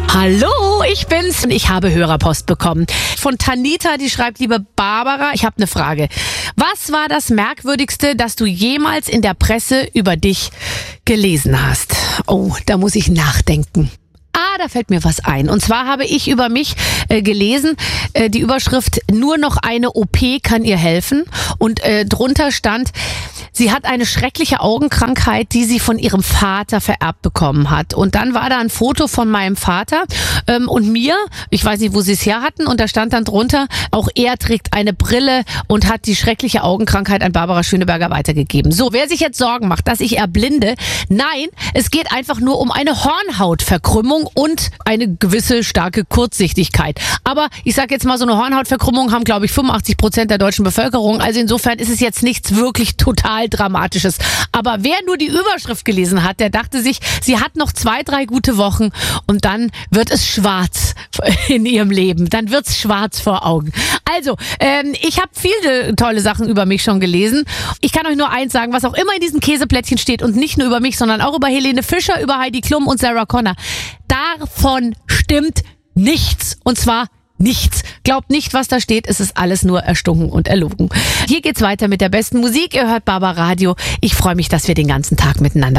Hallo, ich bin's und ich habe Hörerpost bekommen. Von Tanita, die schreibt: Liebe Barbara, ich habe eine Frage. Was war das Merkwürdigste, das du jemals in der Presse über dich gelesen hast? Oh, da muss ich nachdenken. Da fällt mir was ein. Und zwar habe ich über mich gelesen, die Überschrift: Nur noch eine OP kann ihr helfen. Und drunter stand: Sie hat eine schreckliche Augenkrankheit, die sie von ihrem Vater vererbt bekommen hat. Und dann war da ein Foto von meinem Vater und mir. Ich weiß nicht, wo sie es her hatten. Und da stand dann drunter: Auch er trägt eine Brille und hat die schreckliche Augenkrankheit an Barbara Schöneberger weitergegeben. So, wer sich jetzt Sorgen macht, dass ich erblinde: Nein, es geht einfach nur um eine Hornhautverkrümmung und eine gewisse starke Kurzsichtigkeit. Aber ich sage jetzt mal, so eine Hornhautverkrümmung haben, glaube ich, 85% der deutschen Bevölkerung. Also insofern ist es jetzt nichts wirklich total Dramatisches. Aber wer nur die Überschrift gelesen hat, der dachte sich, sie hat noch 2-3 gute Wochen und dann wird es schwarz in ihrem Leben. Dann wird es schwarz vor Augen. Also, ich habe viele tolle Sachen über mich schon gelesen. Ich kann euch nur eins sagen: Was auch immer in diesen Käseplättchen steht, und nicht nur über mich, sondern auch über Helene Fischer, über Heidi Klum und Sarah Connor, davon stimmt nichts. Und zwar nichts. Glaubt nicht, was da steht. Es ist alles nur erstunken und erlogen. Hier geht's weiter mit der besten Musik. Ihr hört Barbaradio. Ich freue mich, dass wir den ganzen Tag miteinander